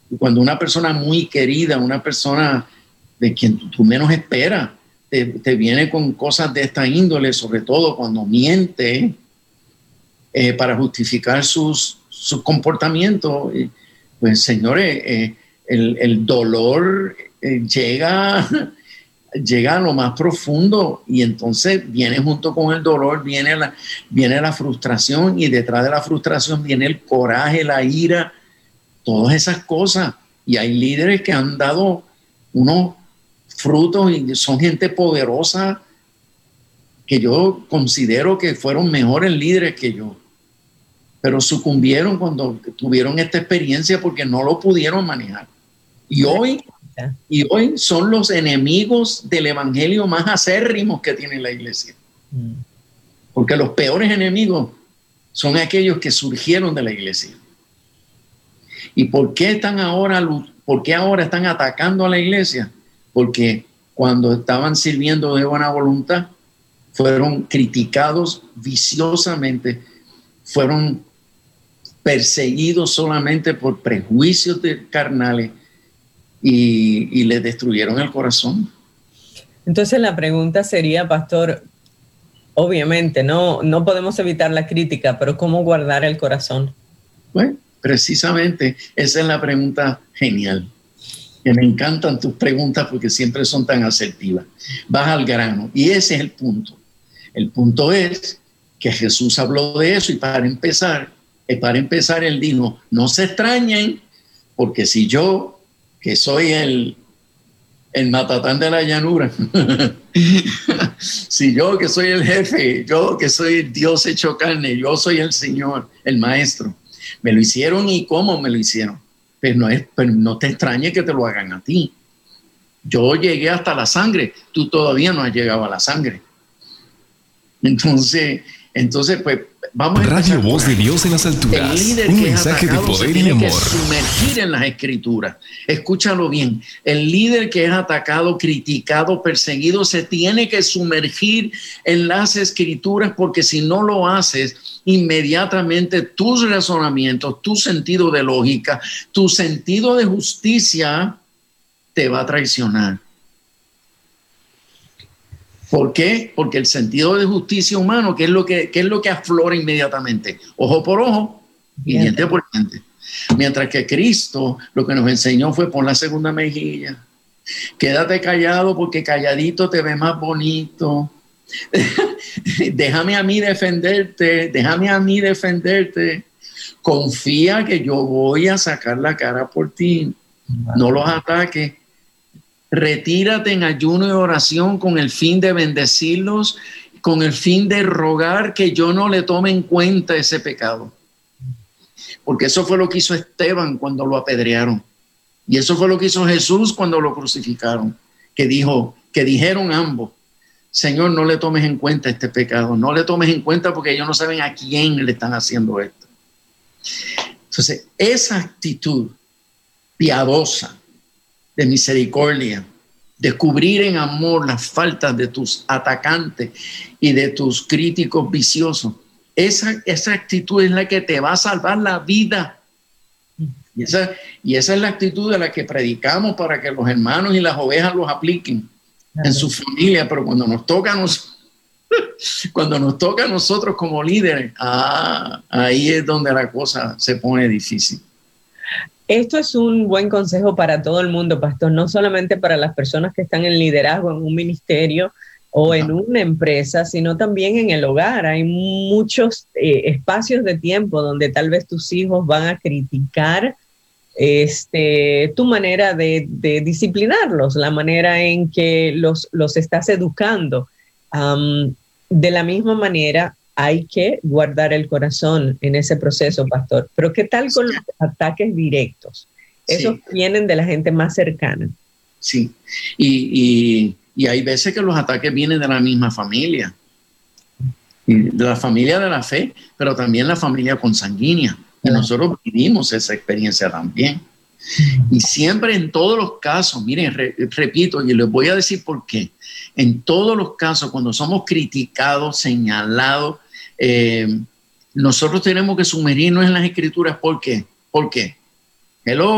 Cuando una persona muy querida, una persona de quien tú menos esperas, te viene con cosas de esta índole, sobre todo cuando miente para justificar sus comportamientos, pues señores, el dolor llega a lo más profundo, y entonces viene junto con el dolor, viene la frustración, y detrás de la frustración viene el coraje, la ira, todas esas cosas. Y hay líderes que han dado unos frutos y son gente poderosa que yo considero que fueron mejores líderes que yo, pero sucumbieron cuando tuvieron esta experiencia porque no lo pudieron manejar. Y hoy son los enemigos del evangelio más acérrimos que tiene la iglesia. Porque los peores enemigos son aquellos que surgieron de la iglesia. ¿Y por qué ahora están atacando a la iglesia? Porque cuando estaban sirviendo de buena voluntad, fueron criticados viciosamente, fueron perseguidos solamente por prejuicios carnales, y les destruyeron el corazón. Entonces la pregunta sería, pastor, obviamente no podemos evitar la crítica, pero ¿cómo guardar el corazón? Bueno, precisamente esa es la pregunta genial. Que me encantan tus preguntas porque siempre son tan asertivas. Vas al grano, y ese es el punto. El punto es que Jesús habló de eso, y para empezar él dijo, no se extrañen, porque si yo, que soy el matatán de la llanura, si yo, que soy el jefe, yo que soy el Dios hecho carne, yo soy el Señor, el Maestro, me lo hicieron, y cómo me lo hicieron, pero no te extrañe que te lo hagan a ti. Yo llegué hasta la sangre, tú todavía no has llegado a la sangre. Entonces pues vamos a Radio Voz de Dios en las alturas. Un mensaje de poder y amor. Que sumergir en las escrituras. Escúchalo bien. El líder que es atacado, criticado, perseguido, se tiene que sumergir en las escrituras, porque si no lo haces, inmediatamente tus razonamientos, tu sentido de lógica, tu sentido de justicia te va a traicionar. ¿Por qué? Porque el sentido de justicia humano, ¿qué es lo que aflora inmediatamente? Ojo por ojo y diente por diente. Mientras que Cristo lo que nos enseñó fue: pon la segunda mejilla. Quédate callado, porque calladito te ve más bonito. Déjame a mí defenderte. Confía que yo voy a sacar la cara por ti. No los ataques. Retírate en ayuno y oración con el fin de bendecirlos, con el fin de rogar que yo no le tome en cuenta ese pecado. Porque eso fue lo que hizo Esteban cuando lo apedrearon. Y eso fue lo que hizo Jesús cuando lo crucificaron. Que dijeron ambos: Señor, no le tomes en cuenta este pecado. No le tomes en cuenta, porque ellos no saben a quién le están haciendo esto. Entonces, esa actitud piadosa, de misericordia, de cubrir en amor las faltas de tus atacantes y de tus críticos viciosos, esa actitud es la que te va a salvar la vida. Y esa es la actitud de la que predicamos, para que los hermanos y las ovejas los apliquen en su familia. Pero cuando nos toca a nosotros como líderes, ahí es donde la cosa se pone difícil. Esto es un buen consejo para todo el mundo, pastor, no solamente para las personas que están en liderazgo en un ministerio o en una empresa, sino también en el hogar. Hay muchos espacios de tiempo donde tal vez tus hijos van a criticar tu manera de disciplinarlos, la manera en que los estás educando. De la misma manera, hay que guardar el corazón en ese proceso, pastor. Pero ¿qué tal con los ataques directos? Esos vienen de la gente más cercana. Sí, y hay veces que los ataques vienen de la misma familia, de la familia de la fe, pero también la familia consanguínea. Y nosotros vivimos esa experiencia también. Y siempre, en todos los casos, miren, repito, y les voy a decir por qué. En todos los casos, cuando somos criticados, señalados, nosotros tenemos que sumergirnos en las escrituras. ¿Por qué? Hello.